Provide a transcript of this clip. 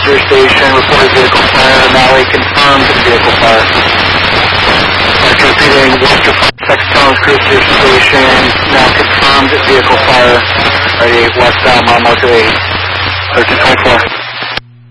Cruiser Station, reported vehicle fire. Maui confirmed vehicle fire. After repeating, Worcester Texas Cruiser Station, now confirmed vehicle fire. 38 westbound, mile marker 8, 1324.